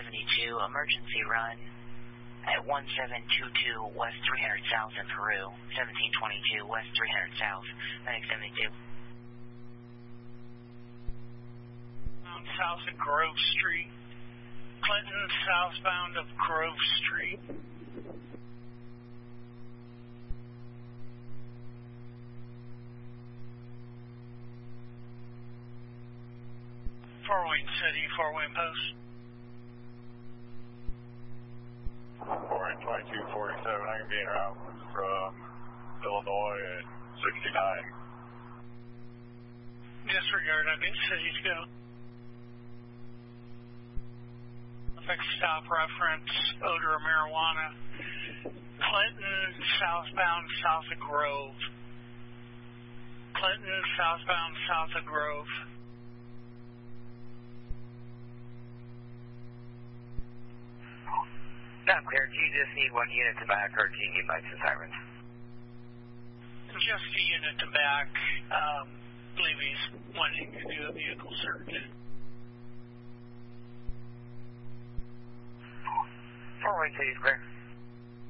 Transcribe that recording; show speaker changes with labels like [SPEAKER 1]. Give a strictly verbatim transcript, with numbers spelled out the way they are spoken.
[SPEAKER 1] seventy-two, emergency run at one seven two two West three hundred South in Peru, seventeen twenty-two West three hundred South, Medic seventy-two.
[SPEAKER 2] Um, south of Grove Street, Clinton, southbound of Grove Street. Fort Wayne City, Fort Wayne Post.
[SPEAKER 3] Fort Wayne twenty-two forty-seven, I can be en route from Illinois at sixty-nine.
[SPEAKER 2] Disregard, I need city to go. Effect stop reference, odor of marijuana. Clinton, southbound, south of Grove. Clinton, southbound, south of Grove.
[SPEAKER 4] Not clear. Do you just need one unit to back, or do you need lights and sirens?
[SPEAKER 2] Just a unit to back. Um, believe he's wanting to do a vehicle search.
[SPEAKER 4] Fort Wayne City's clear.